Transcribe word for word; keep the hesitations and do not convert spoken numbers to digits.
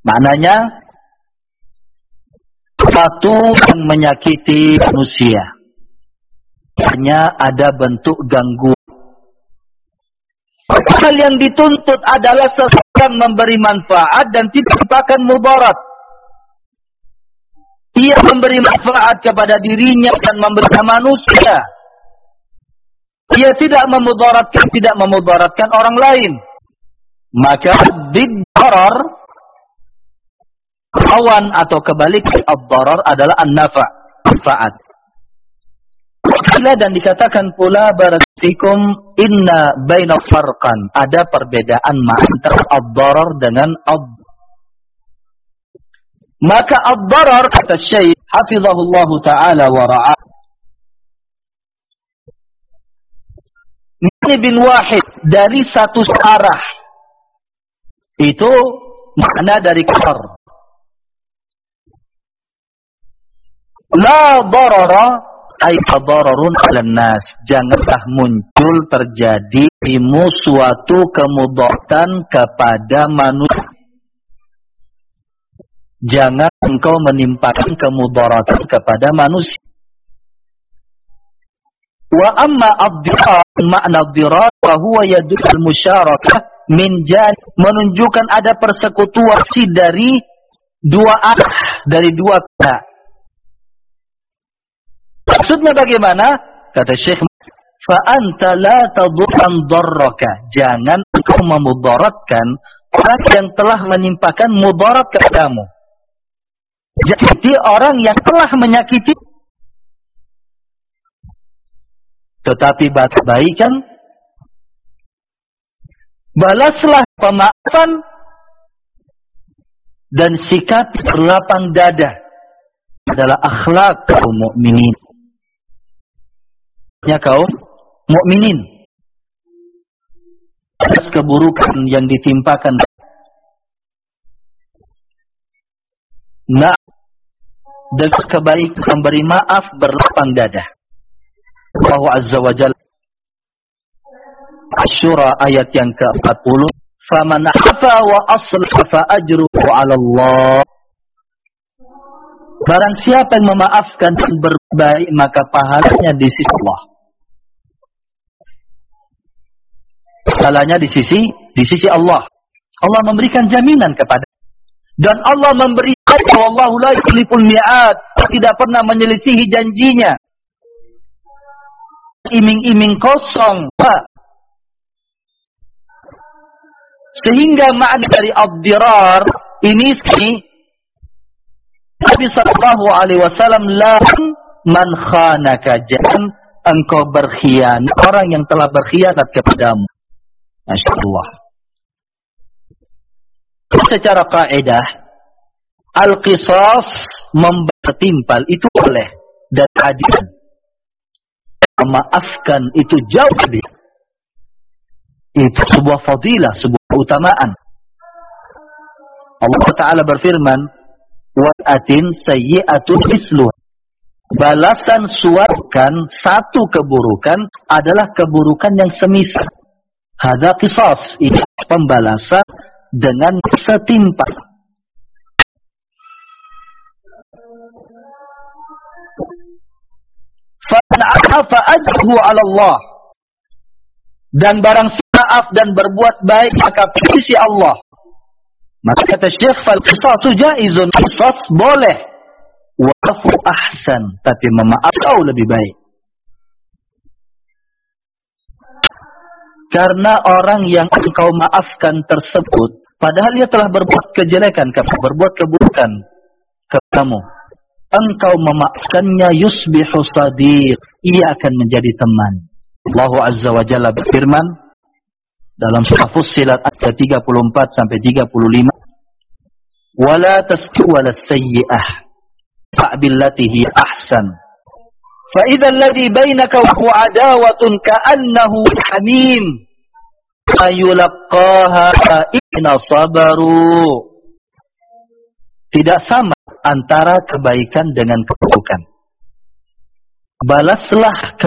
Maknanya satu yang menyakiti manusia hanya ada bentuk gangguan. Hal yang dituntut adalah seseorang memberi manfaat dan tidak merupakan mudarat. Ia memberi manfaat kepada dirinya dan memberi manusia. Ia tidak memudaratkan, tidak memudaratkan orang lain. Maka ad-darar, lawan atau kebalikan ad-darar adalah an-nafa', manfaat. Dan dikatakan pula barakallahu inna baina farqan, ada perbedaan antara ad-darar dengan ad. Maka ad-darar kata Syekh hafizahullah taala wa ra'ah bin wahid, dari satu arah. Itu makna dari kafar. La darara ay tadararun 'alan nas. Janganlah muncul terjadi timu suatu kemudaratan kepada manusia. Jangan engkau menimpakan kemudaratan kepada manusia. Wa amma ad-dirar, makna ad-dirar wa huwa yadul al-musyarakah min jan, menunjukkan ada persekutuan dari dua arah, dari dua pihak. Maksudnya bagaimana? Kata Syekh, fa anta la tadurran darraka, jangan engkau memudaratkan orang yang telah menimpakan mudarat kepadamu. Jadi orang yang telah menyakiti, tetapi baik-baikan, balaslah pemaafan dan sikap berlapang dada adalah akhlak kaum mukminin. Ya kaum mukminin. Atas keburukan yang ditimpakan, nah, dengan kebaikan memberi maaf berlapang dada. Allah Azza wa Jalla Asy-Syura ayat yang ke empat puluh, faman afa wa aslaha fa ajruhu 'ala Allah. Barang siapa yang memaafkan dan berbaik, maka pahalanya di sisi Allah. Pahalanya di sisi di sisi Allah. Allah memberikan jaminan kepada, dan Allah memberikan wallahu la yukhliful mi'ad, tidak pernah menyelisihi janjinya. Iming-iming kosong. Sehingga makna dari ad-dirar ini sih Nabi sallallahu alaihi wasallam, la man khanaka, jangan engkau berkhianat orang yang telah berkhianat kepadamu. Masyaallah. Secara kaidah al-qisas, membertimpal itu boleh dan adil. Memaafkan itu jauh lebih. Itu sebuah fadilah, sebuah keutamaan. Allah Ta'ala berfirman, wa'atin sayyi'atun misluh. Balasan suarkan satu keburukan adalah keburukan yang semisal. Hadza qisas, ini pembalasan dengan setimpal. Fa ajruhu 'ala Allah. Dan barang maaf dan berbuat baik maka di sisi Allah. Maka kata Syekh, fal qisasu jaizun, qisas boleh. Wa afu ahsan, tapi memaaf jauh lebih baik. Karena orang yang engkau maafkan tersebut, padahal dia telah berbuat kejelekan, berbuat keburukan kepadamu, engkau memaafkannya, yusbihu sadiq, ia akan menjadi teman. Allah Azza wa Jalla berfirman dalam surah Fussilat ayat tiga puluh empat sampai tiga puluh lima, wala tasku wala sayyi'ah fa'billati hi ahsan fa idza alladhi bainaka wa adawatun ka'annahu hamim ayulaqaha inna sabaru. Tidak sama antara kebaikan dengan keburukan. Balaslah